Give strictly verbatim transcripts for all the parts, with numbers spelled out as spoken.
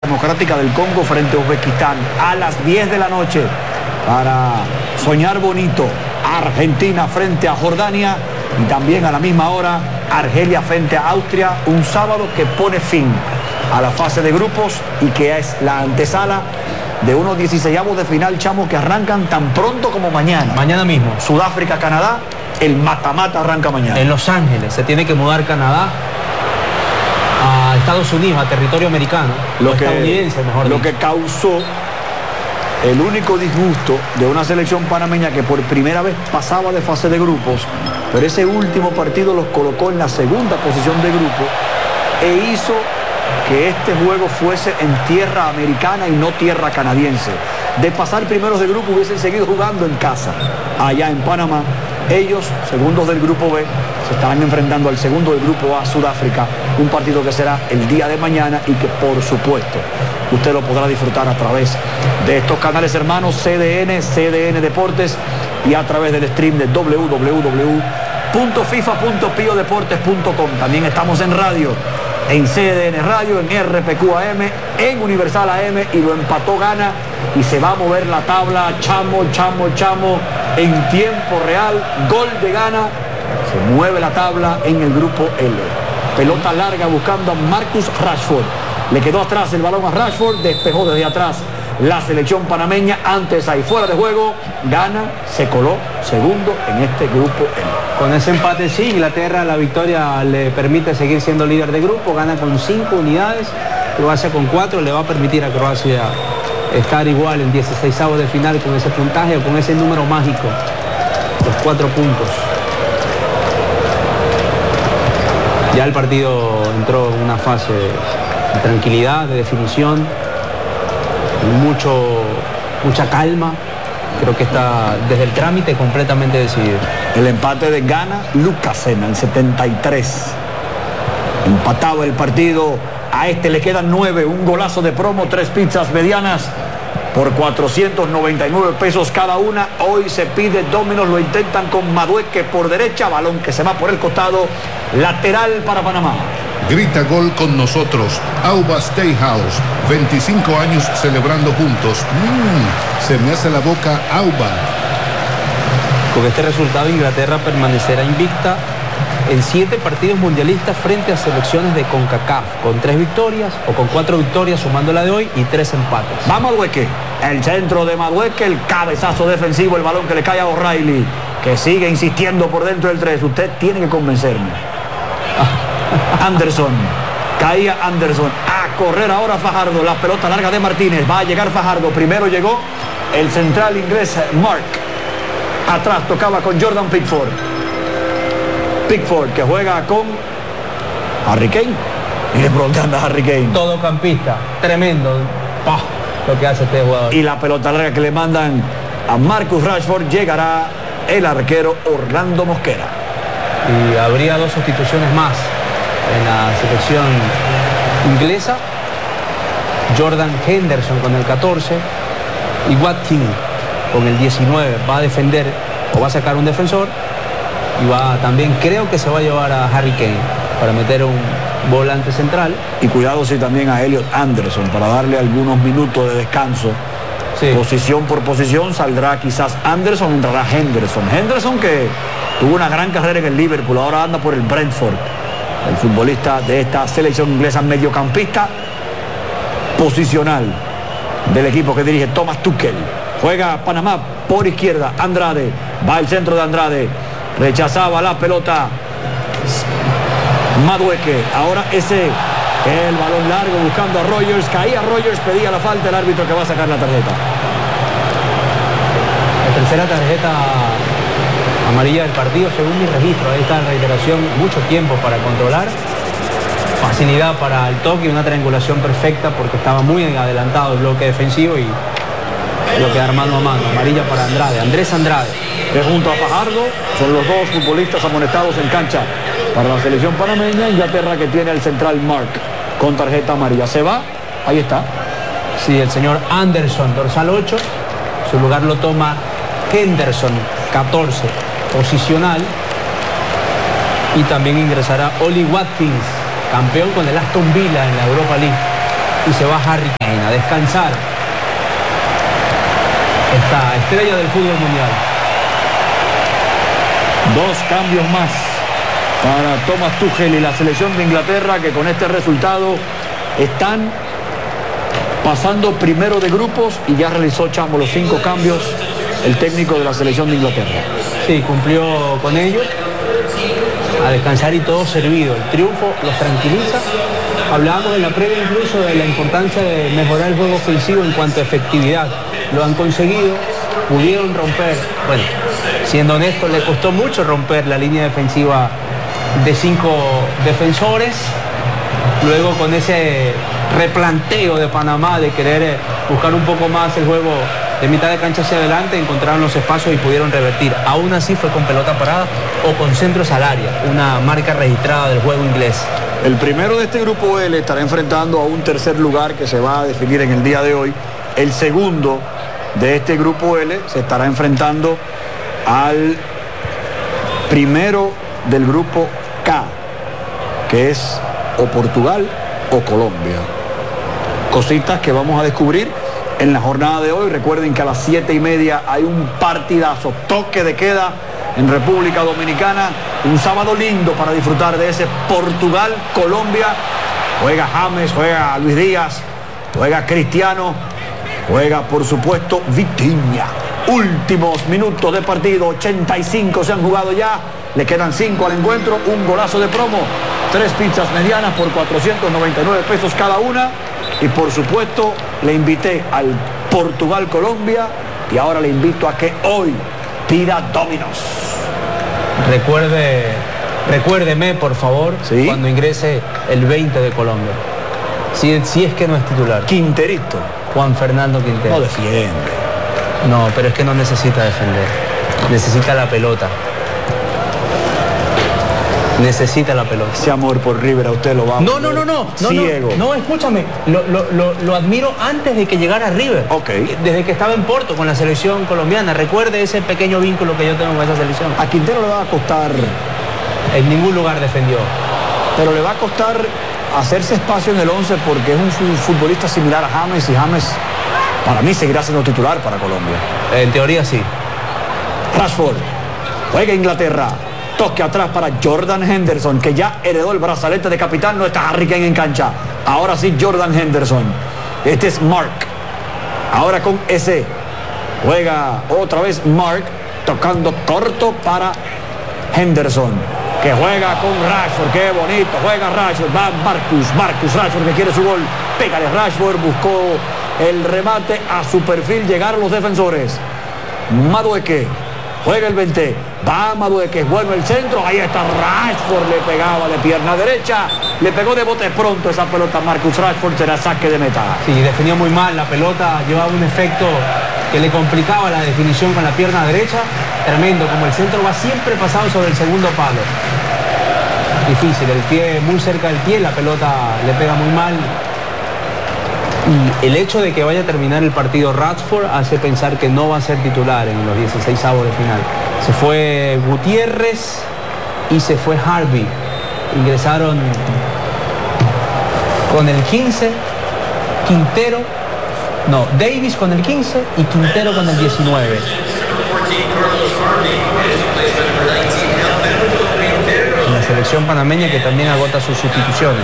Democrática del Congo frente a Uzbekistán. A las diez de la noche, para soñar bonito, Argentina frente a Jordania. Y también a la misma hora, Argelia frente a Austria. Un sábado que pone fin a la fase de grupos y que es la antesala de unos dieciseisavos de final, chamo, que arrancan tan pronto como mañana. Mañana mismo. Sudáfrica, Canadá, el mata-mata arranca mañana. En Los Ángeles se tiene que mudar Canadá a Estados Unidos, a territorio americano, lo que, estadounidense, mejor Lo dicho. que causó el único disgusto de una selección panameña que por primera vez pasaba de fase de grupos, pero ese último partido los colocó en la segunda posición de grupo e hizo que este juego fuese en tierra americana y no tierra canadiense. De pasar primeros de grupo hubiesen seguido jugando en casa, allá en Panamá. Ellos, segundos del grupo B, se estarán enfrentando al segundo del grupo A, Sudáfrica, un partido que será el día de mañana y que por supuesto usted lo podrá disfrutar a través de estos canales hermanos C D N, C D N Deportes y a través del stream de w w w punto fifa punto pio deportes punto com. También estamos en radio, en C D N Radio, en R P Q A M, en Universal A M, y lo empató Ghana y se va a mover la tabla, chamo, chamo, chamo, en tiempo real. Gol de Ghana, se mueve la tabla en el grupo L. Pelota larga buscando a Marcus Rashford. Le quedó atrás el balón a Rashford, despejó desde atrás la selección panameña. Antes ahí fuera de juego, Ghana se coló segundo en este grupo L. Con ese empate sí, Inglaterra, la victoria le permite seguir siendo líder de grupo, gana con cinco unidades, Croacia con cuatro, le va a permitir a Croacia estar igual en dieciseisavos de final con ese puntaje o con ese número mágico, los cuatro puntos. Ya el partido entró en una fase de tranquilidad, de definición, mucho, mucha calma. Creo que está desde el trámite completamente decidido. El empate de Ghana, Lucasena, en setenta y tres. Empatado el partido. A este le quedan nueve. Un golazo de promo, tres pizzas medianas por cuatrocientos noventa y nueve pesos cada una. Hoy se pide Domino's, lo intentan con Madueque por derecha. Balón que se va por el costado. Lateral para Panamá. Grita gol con nosotros. Auba Steakhouse, veinticinco años celebrando juntos. Mmm, se me hace la boca Auba. Con este resultado, Inglaterra permanecerá invicta en siete partidos mundialistas frente a selecciones de CONCACAF, con tres victorias o con cuatro victorias sumando la de hoy y tres empates. Va Madueque, el centro de Madueque, el cabezazo defensivo, el balón que le cae a O'Reilly, que sigue insistiendo por dentro del tres. Usted tiene que convencerme. Anderson, caía Anderson, a correr ahora Fajardo, la pelota larga de Martínez, va a llegar Fajardo, primero llegó el central inglés Mark, atrás tocaba con Jordan Pickford, Pickford que juega con Harry Kane, mire por dónde anda Harry Kane, todo campista, tremendo, ¡pah!, lo que hace este jugador. Y la pelota larga que le mandan a Marcus Rashford, llegará el arquero Orlando Mosquera. Y habría dos sustituciones más en la selección inglesa. Jordan Henderson con el catorce y Watkins con el diecinueve. Va a defender o va a sacar un defensor y va también, creo que se va a llevar a Harry Kane para meter un volante central. Y cuidado si también a Elliot Anderson para darle algunos minutos de descanso. Sí. Posición por posición saldrá quizás Anderson, entrará Henderson. Henderson que tuvo una gran carrera en el Liverpool, ahora anda por el Brentford. El futbolista de esta selección inglesa, mediocampista posicional del equipo que dirige Thomas Tuchel. Juega Panamá por izquierda, Andrade, va el centro de Andrade, rechazaba la pelota Madueque, ahora ese, el balón largo buscando a Rogers, caía Rogers, pedía la falta, el árbitro que va a sacar la tarjeta. La tercera tarjeta amarilla del partido, según mi registro. Ahí está en reiteración, mucho tiempo para controlar, facilidad para el toque, una triangulación perfecta porque estaba muy adelantado el bloque defensivo y bloque de mano a mano. Amarilla para Andrade, Andrés Andrade, que junto a Fajardo son los dos futbolistas amonestados en cancha para la selección panameña. Inglaterra que tiene el central Mark con tarjeta amarilla. Se va, ahí está. Sí, el señor Anderson, dorsal ocho, su lugar lo toma Henderson, catorce, posicional, y también ingresará Oli Watkins, campeón con el Aston Villa en la Europa League, y se va Harry Kane a descansar. Esta estrella del fútbol mundial. Dos cambios más para Thomas Tuchel y la selección de Inglaterra, que con este resultado están pasando primero de grupos y ya realizó Chamo los cinco cambios el técnico de la selección de Inglaterra. Sí, cumplió con ellos. A descansar y todo servido. El triunfo los tranquiliza. Hablábamos en la previa incluso de la importancia de mejorar el juego ofensivo en cuanto a efectividad. Lo han conseguido, pudieron romper. Bueno, siendo honesto, le costó mucho romper la línea defensiva de cinco defensores. Luego con ese replanteo de Panamá de querer buscar un poco más el juego de mitad de cancha hacia adelante, encontraron los espacios y pudieron revertir. Aún así fue con pelota parada o con centros al área, una marca registrada del juego inglés. El primero de este grupo L estará enfrentando a un tercer lugar que se va a definir en el día de hoy. El segundo de este grupo L se estará enfrentando al primero del grupo K, que es o Portugal o Colombia. Cositas que vamos a descubrir en la jornada de hoy. Recuerden que a las siete y media hay un partidazo, toque de queda en República Dominicana. Un sábado lindo para disfrutar de ese Portugal-Colombia. Juega James, juega Luis Díaz, juega Cristiano, juega por supuesto Vitinha. Últimos minutos de partido, ochenta y cinco se han jugado ya. Le quedan cinco al encuentro, un golazo de promo. Tres pizzas medianas por cuatrocientos noventa y nueve pesos cada una. Y por supuesto le invité al Portugal-Colombia y ahora le invito a que hoy pida Domino's. Recuerde, recuérdeme por favor, ¿sí?, cuando ingrese el veinte de Colombia. Si, si es que no es titular. Quinterito. Juan Fernando Quintero. No defiende. No, pero es que no necesita defender. Necesita la pelota. Necesita la pelota. Ese amor por River a usted lo va a... No, no, no, no. No, ciego. No, no, escúchame. Lo, lo, lo, lo admiro antes de que llegara a River. Ok. Desde que estaba en Porto con la selección colombiana. Recuerde ese pequeño vínculo que yo tengo con esa selección. A Quintero le va a costar... En ningún lugar defendió. Pero le va a costar hacerse espacio en el once porque es un futbolista similar a James y James, para mí, seguirá siendo titular para Colombia. En teoría sí. Rashford. Juega Inglaterra. Toque atrás para Jordan Henderson, que ya heredó el brazalete de capitán. No está Harry Kane en cancha. Ahora sí Jordan Henderson. Este es Mark. Ahora con ese. Juega otra vez Mark. Tocando corto para Henderson, que juega con Rashford. Qué bonito. Juega Rashford. Va Marcus. Marcus Rashford, que quiere su gol. Pégale Rashford. Buscó el remate a su perfil. Llegaron los defensores. Madueque. Juega el veinte. Va Madueque. Bueno el centro. Ahí está Rashford. Le pegaba de pierna derecha. Le pegó de bote pronto esa pelota. Marcus Rashford, será saque de meta. Sí, definía muy mal. La pelota llevaba un efecto que le complicaba la definición con la pierna derecha. Tremendo. Como el centro va siempre pasado sobre el segundo palo. Difícil. El pie muy cerca del pie. La pelota le pega muy mal. Y el hecho de que vaya a terminar el partido Rashford hace pensar que no va a ser titular en los dieciseisavos de final. Se fue Gutiérrez y se fue Harvey. Ingresaron con el quince, Quintero, no, Davis con el quince y Quintero con el diecinueve. La selección panameña que también agota sus sustituciones.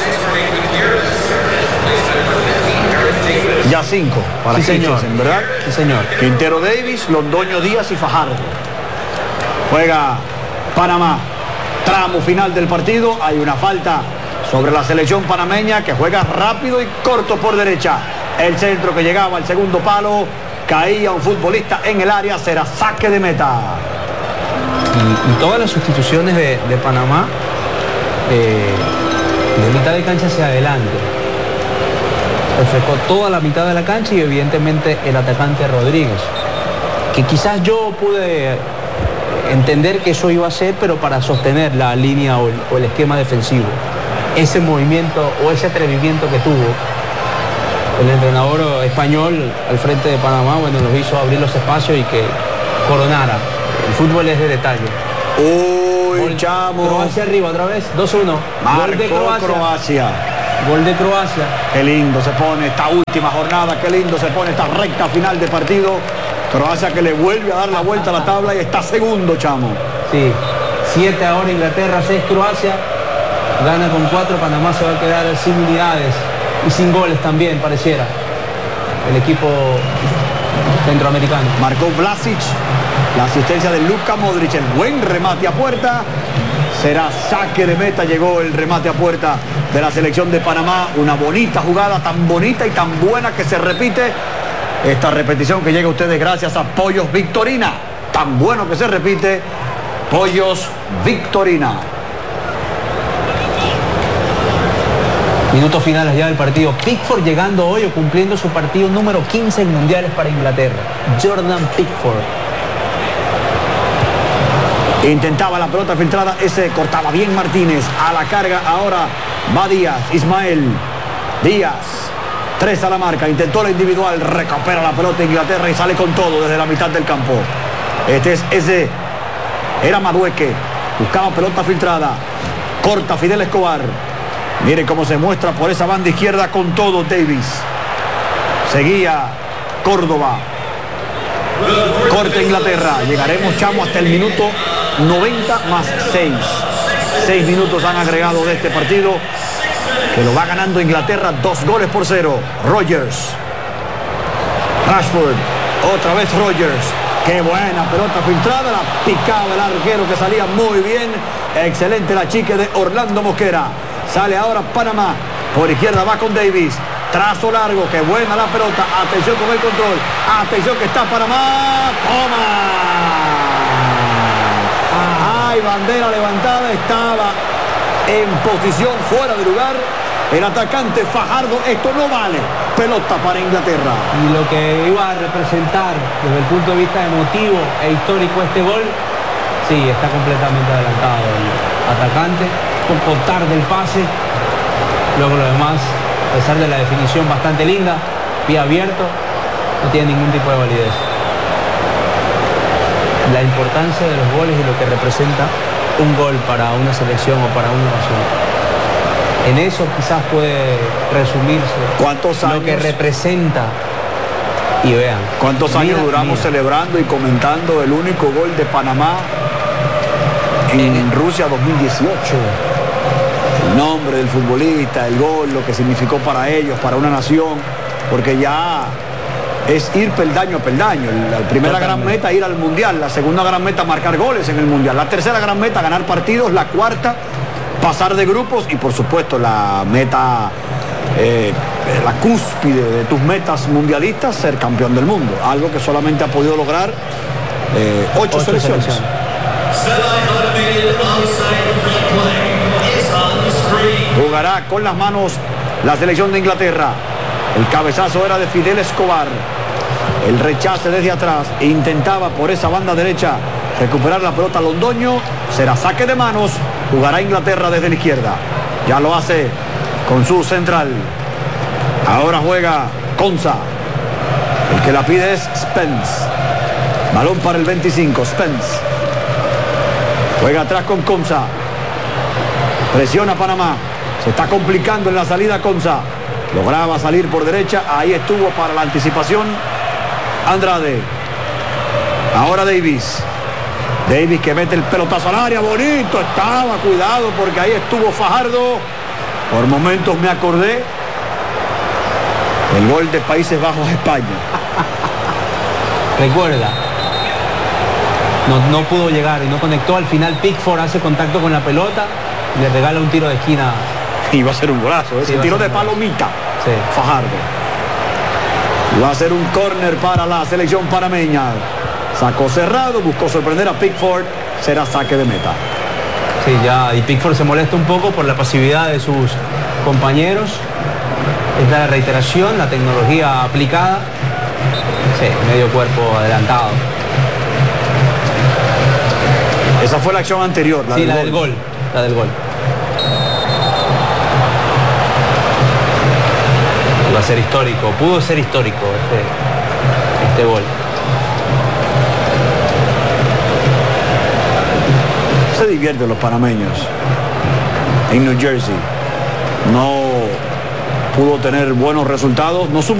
Ya cinco para sí, señor. En verdad. Sí, señor. Quintero, Davis, Londoño, Díaz y Fajardo. Juega Panamá. Tramo final del partido. Hay una falta sobre la selección panameña que juega rápido y corto por derecha. El centro que llegaba al segundo palo. Caía un futbolista en el área. Será saque de meta. Y, y todas las sustituciones de, de Panamá eh, de mitad de cancha hacia adelante. Refrescó toda la mitad de la cancha y evidentemente el atacante Rodríguez, que quizás yo pude entender que eso iba a ser, pero para sostener la línea o el, o el esquema defensivo. Ese movimiento o ese atrevimiento que tuvo el entrenador español al frente de Panamá, bueno, los hizo abrir los espacios y que coronara. El fútbol es de detalle. Uy, Chamo. Croacia arriba otra vez, dos uno. Marcó Croacia. Croacia. Gol de Croacia. Qué lindo se pone esta última jornada, qué lindo se pone esta recta final de partido. Croacia que le vuelve a dar la vuelta a la tabla y está segundo, chamo. Sí, siete ahora Inglaterra, seis Croacia. Gana con cuatro, Panamá se va a quedar sin unidades y sin goles también, pareciera. El equipo centroamericano. Marcó Vlasic, la asistencia de Luka Modric, el buen remate a puerta. Será saque de meta, llegó el remate a puerta de la selección de Panamá. Una bonita jugada, tan bonita y tan buena que se repite. Esta repetición que llega a ustedes gracias a Pollos Victorina. Tan bueno que se repite, Pollos Victorina. Minutos finales ya del partido. Pickford llegando hoy o cumpliendo su partido número quince en mundiales para Inglaterra. Jordan Pickford. Intentaba la pelota filtrada, ese cortaba bien Martínez. A la carga ahora va Díaz, Ismael. Díaz, tres a la marca, intentó la individual, recupera la pelota Inglaterra y sale con todo desde la mitad del campo. Este es ese, era Madueque, buscaba pelota filtrada, corta Fidel Escobar. Mire cómo se muestra por esa banda izquierda con todo Davis. Seguía Córdoba. Corta Inglaterra. Llegaremos, chamo, hasta el minuto noventa más seis. Seis minutos han agregado de este partido, que lo va ganando Inglaterra dos goles por cero. Rogers. Rashford. Otra vez Rogers. Qué buena pelota filtrada. La picaba el arquero que salía muy bien. Excelente la chique de Orlando Mosquera. Sale ahora Panamá. Por izquierda va con Davis. Trazo largo. Qué buena la pelota. Atención con el control. Atención que está Panamá. ¡Toma! Hay bandera levantada. Estaba en posición fuera de lugar el atacante Fajardo. Esto no vale. Pelota para Inglaterra. Y lo que iba a representar desde el punto de vista emotivo e histórico este gol, sí, está completamente adelantado el atacante. Un poco tarde el pase. Luego lo demás, a pesar de la definición bastante linda, pie abierto, no tiene ningún tipo de validez. La importancia de los goles y lo que representa un gol para una selección o para una nación. En eso quizás puede resumirse ¿Cuántos años, lo que representa. Y vean. ¿Cuántos años mira, duramos mira. celebrando y comentando el único gol de Panamá en, en Rusia dos mil dieciocho? El nombre del futbolista, el gol, lo que significó para ellos, para una nación, porque ya es ir peldaño a peldaño. La primera Totalmente. gran meta, ir al Mundial. La segunda gran meta, marcar goles en el Mundial. La tercera gran meta, ganar partidos. La cuarta, pasar de grupos. Y por supuesto la meta, eh, la cúspide de tus metas mundialistas, ser campeón del mundo. Algo que solamente ha podido lograr eh, ocho, Ocho selecciones. selecciones. Jugará con las manos la selección de Inglaterra. El cabezazo era de Fidel Escobar. El rechace desde atrás. Intentaba por esa banda derecha recuperar la pelota Londoño. Será saque de manos. Jugará Inglaterra desde la izquierda. Ya lo hace con su central. Ahora juega Konsa. El que la pide es Spence. Balón para el veinticinco. Spence. Juega atrás con Konsa. Presiona Panamá. Se está complicando en la salida Konsa. Lograba salir por derecha. Ahí estuvo para la anticipación Andrade. Ahora Davis. Davis que mete el pelotazo al área. Bonito estaba. Cuidado porque ahí estuvo Fajardo. Por momentos me acordé el gol de Países Bajos a España. Recuerda. No, no pudo llegar y no conectó. Al final Pickford hace contacto con la pelota y le regala un tiro de esquina. Iba a ser un golazo. Ese Sí, tiro de un golazo. palomita. Sí. Fajardo. Va a ser un córner para la selección panameña. Sacó cerrado, buscó sorprender a Pickford. Será saque de meta. Sí, ya. Y Pickford se molesta un poco por la pasividad de sus compañeros. Es la reiteración, la tecnología aplicada. Sí, medio cuerpo adelantado. Esa fue la acción anterior. La Sí, del la gol. del gol. La del gol. Va a ser histórico. Pudo ser histórico este, este gol. Se divierten los panameños en New Jersey. No pudo tener buenos resultados. No sumó